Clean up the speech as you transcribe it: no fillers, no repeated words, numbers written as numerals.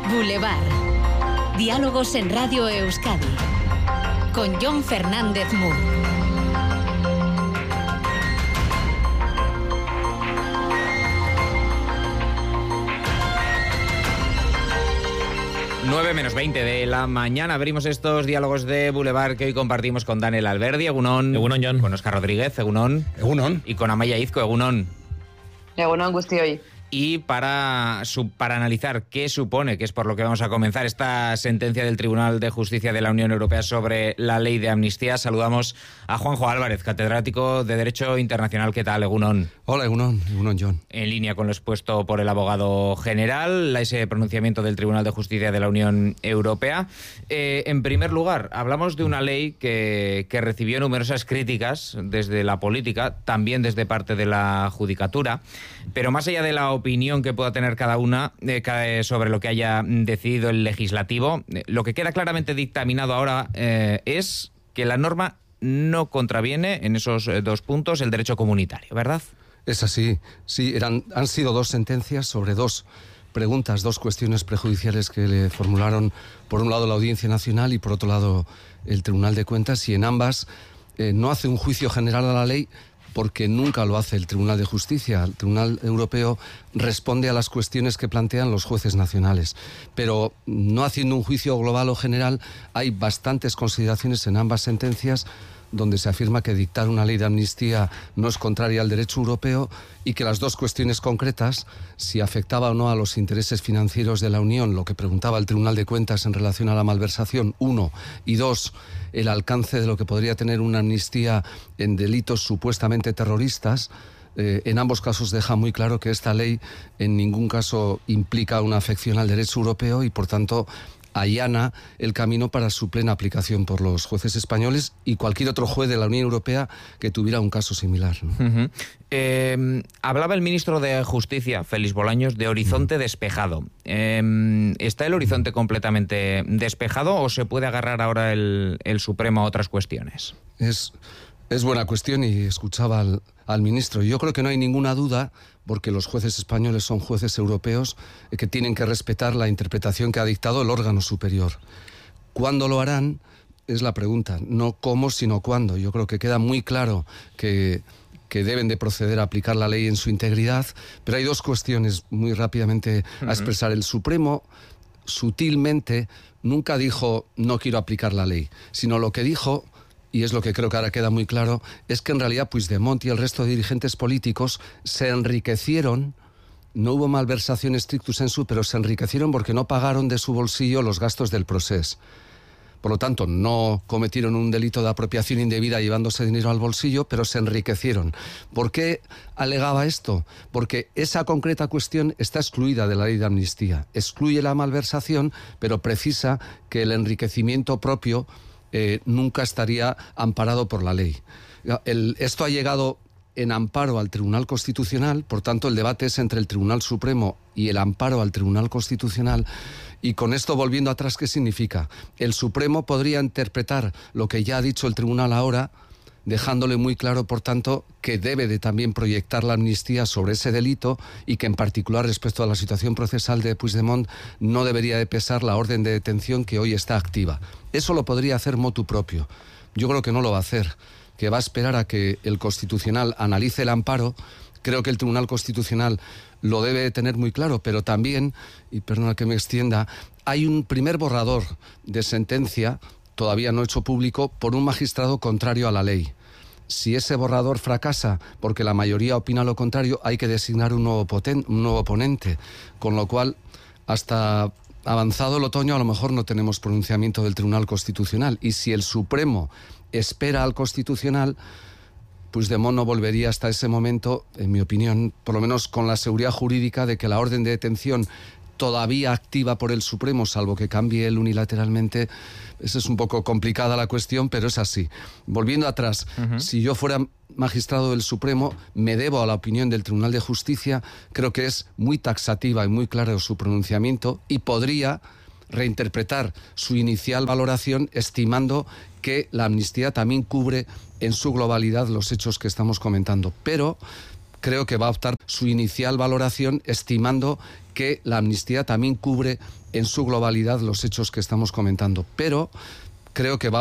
Boulevard. Diálogos en Radio Euskadi. Con Jon Fernández Mur. Nueve menos 20 de la mañana abrimos estos diálogos de Boulevard que hoy compartimos con Daniel Alberdi, Egunon, Jon. Con Óscar Rodríguez, Egunon, y con Amaia Izco, Egunon. Egunon guztioi. Y para analizar qué supone, que es por lo que vamos a comenzar, esta sentencia del Tribunal de Justicia de la Unión Europea sobre la ley de amnistía, saludamos a Juanjo Álvarez, catedrático de Derecho Internacional. ¿Qué tal, Egunon? Hola, Egunon, Jon. En línea con lo expuesto por el abogado general, ese pronunciamiento del Tribunal de Justicia de la Unión Europea. En primer lugar, hablamos de una ley que recibió numerosas críticas desde la política, también desde parte de la judicatura, pero más allá de la opinión que pueda tener cada una sobre lo que haya decidido el legislativo, lo que queda claramente dictaminado ahora es que la norma no contraviene en esos dos puntos el derecho comunitario, ¿verdad? Es así, sí, han sido dos sentencias sobre dos preguntas, dos cuestiones prejudiciales que le formularon por un lado la Audiencia Nacional y por otro lado el Tribunal de Cuentas, y en ambas no hace un juicio general a la ley, porque nunca lo hace el Tribunal de Justicia. El Tribunal Europeo responde a las cuestiones que plantean los jueces nacionales. Pero no haciendo un juicio global o general, hay bastantes consideraciones en ambas sentencias donde se afirma que dictar una ley de amnistía no es contraria al derecho europeo y que las dos cuestiones concretas, si afectaba o no a los intereses financieros de la Unión, lo que preguntaba el Tribunal de Cuentas en relación a la malversación, 1, y 2, el alcance de lo que podría tener una amnistía en delitos supuestamente terroristas, en ambos casos deja muy claro que esta ley en ningún caso implica una afección al derecho europeo y, por tanto, allana el camino para su plena aplicación por los jueces españoles y cualquier otro juez de la Unión Europea que tuviera un caso similar, ¿no? Uh-huh. Hablaba el ministro de Justicia, Félix Bolaños, de horizonte despejado. ¿Está el horizonte completamente despejado o se puede agarrar ahora el Supremo a otras cuestiones? Es buena cuestión y escuchaba al ministro. Yo creo que no hay ninguna duda, porque los jueces españoles son jueces europeos que tienen que respetar la interpretación que ha dictado el órgano superior. ¿Cuándo lo harán? Es la pregunta. No cómo, sino cuándo. Yo creo que queda muy claro que deben de proceder a aplicar la ley en su integridad, pero hay dos cuestiones muy rápidamente a expresar. El Supremo, sutilmente, nunca dijo no quiero aplicar la ley, sino lo que dijo, y es lo que creo que ahora queda muy claro, es que en realidad Puigdemont y el resto de dirigentes políticos se enriquecieron. No hubo malversación stricto sensu, pero se enriquecieron porque no pagaron de su bolsillo los gastos del procés. Por lo tanto, no cometieron un delito de apropiación indebida llevándose dinero al bolsillo, pero se enriquecieron. ¿Por qué alegaba esto? Porque esa concreta cuestión está excluida de la ley de amnistía. Excluye la malversación, pero precisa que el enriquecimiento propio nunca estaría amparado por la ley. Esto ha llegado en amparo al Tribunal Constitucional, por tanto el debate es entre el Tribunal Supremo y el amparo al Tribunal Constitucional, y con esto, volviendo atrás, ¿qué significa? El Supremo podría interpretar lo que ya ha dicho el Tribunal ahora, dejándole muy claro, por tanto, que debe de también proyectar la amnistía sobre ese delito y que en particular respecto a la situación procesal de Puigdemont no debería de pesar la orden de detención que hoy está activa. Eso lo podría hacer motu propio. Yo creo que no lo va a hacer, que va a esperar a que el Constitucional analice el amparo. Creo que el Tribunal Constitucional lo debe de tener muy claro, pero también, y perdona que me extienda, hay un primer borrador de sentencia, todavía no hecho público, por un magistrado contrario a la ley. Si ese borrador fracasa porque la mayoría opina lo contrario, hay que designar un nuevo ponente, con lo cual, hasta avanzado el otoño, a lo mejor no tenemos pronunciamiento del Tribunal Constitucional. Y si el Supremo espera al Constitucional, Puigdemont no volvería hasta ese momento, en mi opinión, por lo menos con la seguridad jurídica de que la orden de detención todavía activa por el Supremo, salvo que cambie él unilateralmente. Esa es un poco complicada la cuestión, pero es así. Volviendo atrás, si yo fuera magistrado del Supremo, me debo a la opinión del Tribunal de Justicia. Creo que es muy taxativa y muy claro su pronunciamiento y podría reinterpretar su inicial valoración estimando que la amnistía también cubre en su globalidad los hechos que estamos comentando. Pero creo que va a optar su inicial valoración estimando que la amnistía también cubre en su globalidad los hechos que estamos comentando. Pero creo que va